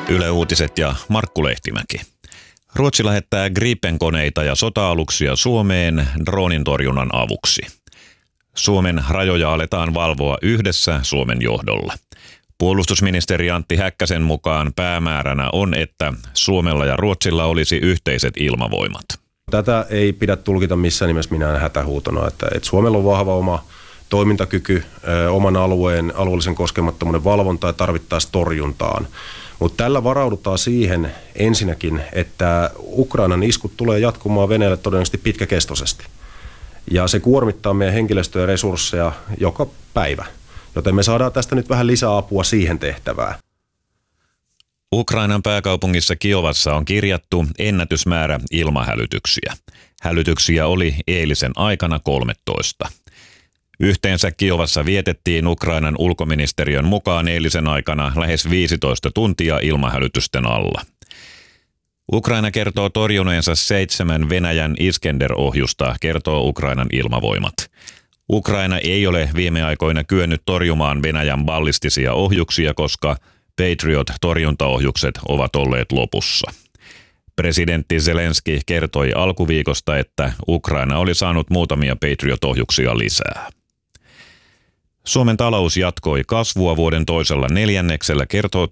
Yle Uutiset ja Markku Lehtimäki. Ruotsi lähettää Gripen-koneita ja sota-aluksia Suomeen droonintorjunnan avuksi. Suomen rajoja aletaan valvoa yhdessä Suomen johdolla. Puolustusministeri Antti Häkkäsen mukaan päämääränä on, että Suomella ja Ruotsilla olisi yhteiset ilmavoimat. Tätä ei pidä tulkita missään nimessä minään hätähuutona, että Suomella on vahva oma toimintakyky, oman alueellisen koskemattomuuden valvontaa ja tarvittaessa torjuntaan. Mutta tällä varaudutaan siihen ensinnäkin, että Ukrainan iskut tulee jatkumaan Venäjälle todennäköisesti pitkäkestoisesti. Ja se kuormittaa meidän henkilöstöä ja resursseja joka päivä. Joten me saadaan tästä nyt vähän lisää apua siihen tehtävään. Ukrainan pääkaupungissa Kiovassa on kirjattu ennätysmäärä ilmahälytyksiä. Hälytyksiä oli eilisen aikana 13. Yhteensä Kiovassa vietettiin Ukrainan ulkoministeriön mukaan eilisen aikana lähes 15 tuntia ilmahälytysten alla. Ukraina kertoo torjuneensa 7 Venäjän Iskender-ohjusta, kertoo Ukrainan ilmavoimat. Ukraina ei ole viime aikoina kyennyt torjumaan Venäjän ballistisia ohjuksia, koska Patriot-torjuntaohjukset ovat olleet lopussa. Presidentti Zelenski kertoi alkuviikosta, että Ukraina oli saanut muutamia Patriot-ohjuksia lisää. Suomen talous jatkoi kasvua vuoden toisella neljänneksellä, kertoo